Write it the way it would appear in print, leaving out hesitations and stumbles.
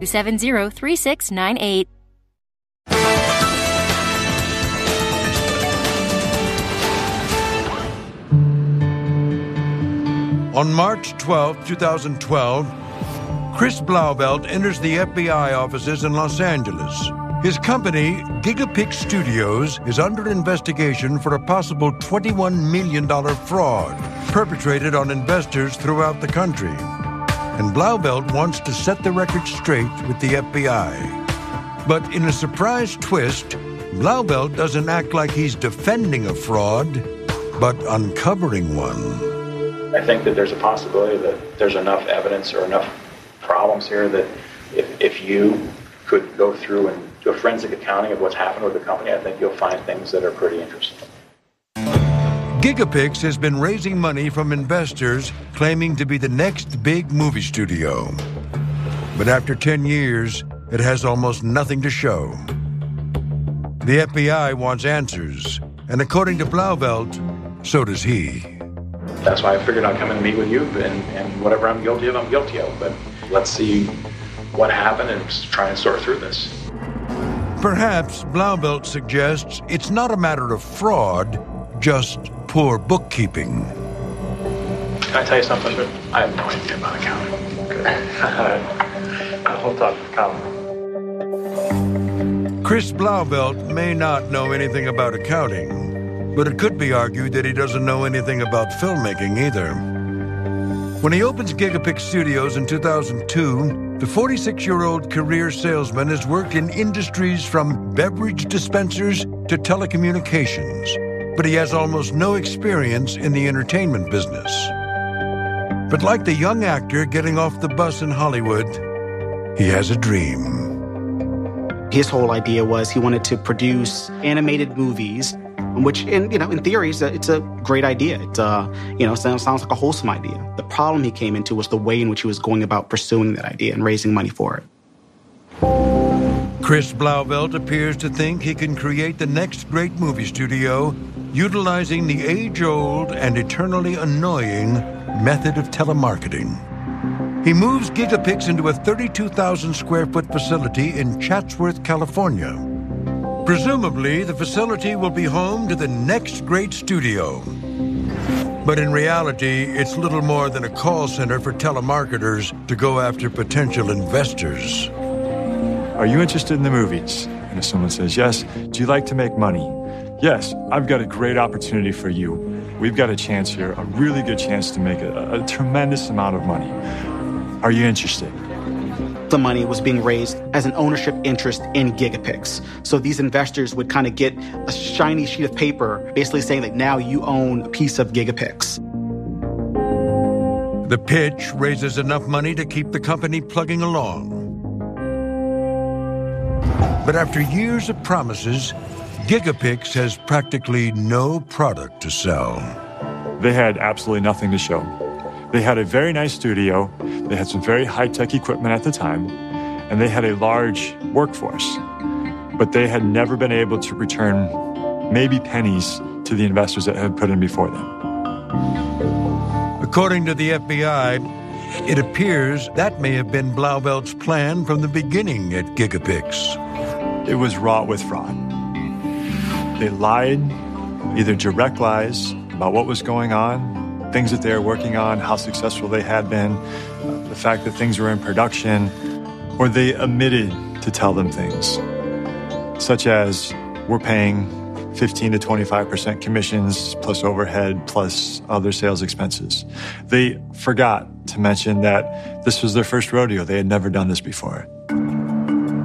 270-3698. On March 12, 2012, Chris Blauvelt enters the FBI offices in Los Angeles. His company, Gigapix Studios, is under investigation for a possible $21 million fraud perpetrated on investors throughout the country. And Blauvelt wants to set the record straight with the FBI. But in a surprise twist, Blauvelt doesn't act like he's defending a fraud, but uncovering one. I think that there's a possibility that there's enough evidence or enough problems here that if you could go through and do a forensic accounting of what's happened with the company, I think you'll find things that are pretty interesting. Gigapix has been raising money from investors claiming to be the next big movie studio. But after 10 years, it has almost nothing to show. The FBI wants answers, and according to Blauvelt, so does he. That's why I figured I'd come and meet with you, and whatever I'm guilty of, I'm guilty of. But let's see what happened and try and sort through this. Perhaps Blauvelt suggests it's not a matter of fraud, just poor bookkeeping. Can I tell you something? I have no idea about accounting. We'll talk to Colin. Chris Blauvelt may not know anything about accounting, but it could be argued that he doesn't know anything about filmmaking either. When he opens Gigapix Studios in 2002, the 46-year-old career salesman has worked in industries from beverage dispensers to telecommunications, but he has almost no experience in the entertainment business. But like the young actor getting off the bus in Hollywood, he has a dream. His whole idea was he wanted to produce animated movies, which, in theory, it's a great idea. It sounds like a wholesome idea. The problem he came into was the way in which he was going about pursuing that idea and raising money for it. Chris Blauvelt appears to think he can create the next great movie studio utilizing the age-old and eternally annoying method of telemarketing. He moves Gigapix into a 32,000-square-foot facility in Chatsworth, California. Presumably, the facility will be home to the next great studio. But in reality, it's little more than a call center for telemarketers to go after potential investors. Are you interested in the movies? And if someone says yes, do you like to make money? Yes, I've got a great opportunity for you. We've got a chance here, a really good chance to make a tremendous amount of money. Are you interested? The money was being raised as an ownership interest in Gigapix. So these investors would kind of get a shiny sheet of paper basically saying that now you own a piece of Gigapix. The pitch raises enough money to keep the company plugging along. But after years of promises, Gigapix has practically no product to sell. They had absolutely nothing to show. They had a very nice studio, they had some very high-tech equipment at the time, and they had a large workforce. But they had never been able to return maybe pennies to the investors that had put in before them. According to the FBI, it appears that may have been Blauvelt's plan from the beginning at Gigapix. It was wrought with fraud. They lied, either direct lies about what was going on, things that they were working on, how successful they had been, the fact that things were in production, or they omitted to tell them things, such as we're paying 15 to 25% commissions plus overhead plus other sales expenses. They forgot to mention that this was their first rodeo. They had never done this before.